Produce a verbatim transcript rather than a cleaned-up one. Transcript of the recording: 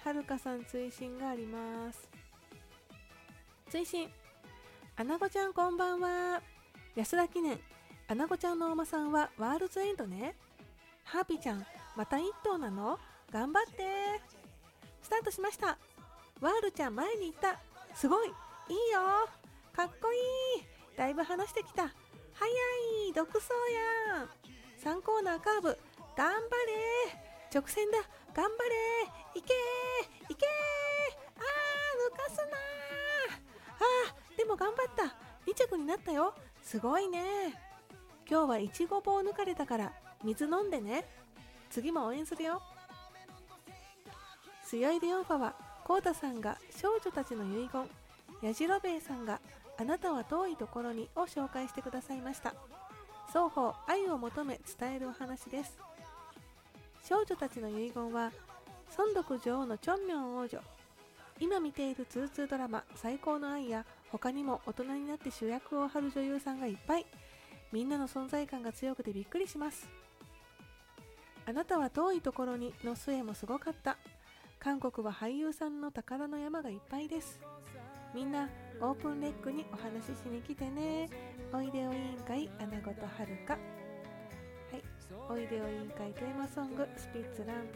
はるかさん追伸があります。追伸、アナゴちゃんこんばんは。安田記念、アナゴちゃんのお馬さんはワールズエンドね。ハーピーちゃんまた一頭なの？頑張って。スタートしました。ワールちゃん前に行った。すごいいいよ、かっこいい。だいぶ離してきた。早い、独走やん。さんコーナーカーブ、頑張れ。直線だ、頑張れ。いけーいけー。あー抜かすなー。あーでも頑張った。に着になったよ。すごいね。今日はいちご棒抜かれたから水飲んでね。次も応援するよ。強いレオンファはコウタさんが少女たちの遺言、やじろべえさんがあなたは遠いところにを紹介してくださいました。双方愛を求め伝えるお話です。少女たちの遺言は孫徳女王のチョンミョン王女、今見ているツーツードラマ最高の愛や他にも大人になって主役を張る女優さんがいっぱい。みんなの存在感が強くてびっくりします。あなたは遠いところにの末もすごかった。韓国は俳優さんの宝の山がいっぱいです。みんなオープンレックにお話ししに来てね。おいでお委員会アナゴとはるか。はい、おいでお委員会テーマソングスピッツランプ